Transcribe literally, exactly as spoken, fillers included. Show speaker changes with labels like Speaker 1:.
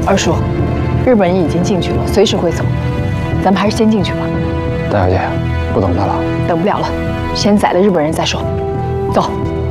Speaker 1: 二叔，日本人已经进去了，随时会走，咱们还是先进去吧。
Speaker 2: 大小姐，不等他了。
Speaker 1: 等不了了，先宰了日本人再说。走。